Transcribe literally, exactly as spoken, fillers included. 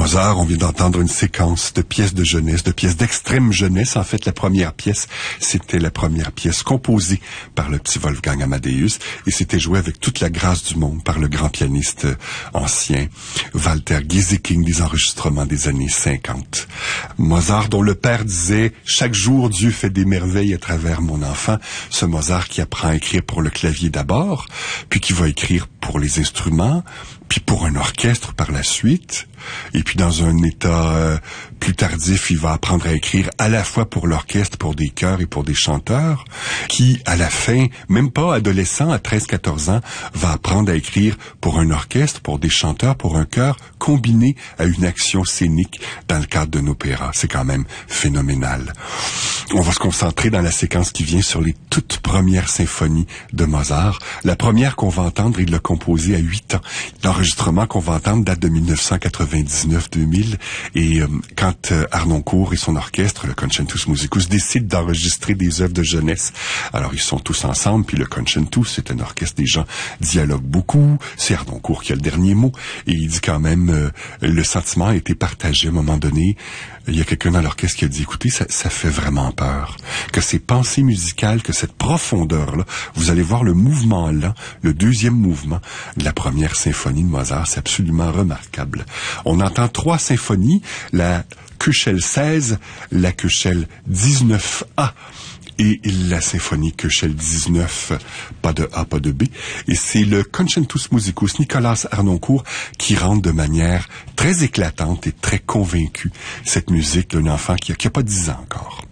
Mozart, on vient d'entendre une séquence de pièces de jeunesse, de pièces d'extrême jeunesse. En fait, la première pièce, c'était la première pièce composée par le petit Wolfgang Amadeus et c'était joué avec toute la grâce du monde par le grand pianiste ancien Walter Gieseking, des enregistrements des années cinquante. Mozart, dont le père disait « Chaque jour, Dieu fait des merveilles à travers mon enfant ». Ce Mozart qui apprend à écrire pour le clavier d'abord, puis qui va écrire pour les instruments, puis pour un orchestre par la suite, et puis dans un état euh, plus tardif, il va apprendre à écrire à la fois pour l'orchestre, pour des chœurs et pour des chanteurs, qui, à la fin, même pas adolescent, à treize quatorze ans, va apprendre à écrire pour un orchestre, pour des chanteurs, pour un chœur, combiné à une action scénique dans le cadre d'un opéra. C'est quand même phénoménal. On va se concentrer dans la séquence qui vient sur les toutes premières symphonies de Mozart. La première qu'on va entendre, il l'a composée à huit ans. L'enregistrement qu'on va entendre date de dix-neuf cent quatre-vingt-dix-neuf deux mille et euh, quand euh, Harnoncourt et son orchestre, le Concentus Musicus, décident d'enregistrer des œuvres de jeunesse, alors ils sont tous ensemble, puis le Concentus, c'est un orchestre, des gens dialoguent beaucoup, c'est Harnoncourt qui a le dernier mot, et il dit quand même, euh, le sentiment a été partagé à un moment donné. Il y a quelqu'un dans l'orchestre qui a dit, écoutez, ça, ça fait vraiment peur. Que ces pensées musicales, que cette profondeur-là, vous allez voir le mouvement lent, le deuxième mouvement de la première symphonie de Mozart, c'est absolument remarquable. On entend trois symphonies, la Köchel seize, la Köchel dix-neuf A, et la symphonie Köchel dix-neuf, pas de A, pas de B. Et c'est le Concentus Musicus Nicolas Harnoncourt qui rend de manière très éclatante et très convaincue cette musique d'un enfant qui a, qui a pas dix ans encore.